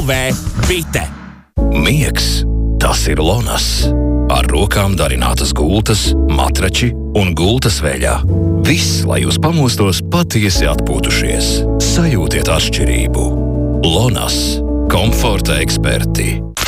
LV Bite. Miegs, tas ir Lonas. Ar rokām darinātas gultas, matrači un gultas veļā. Viss, lai jūs pamostos patiesi atpūtušies. Sajūtiet atšķirību. Lonas. Komforta eksperti.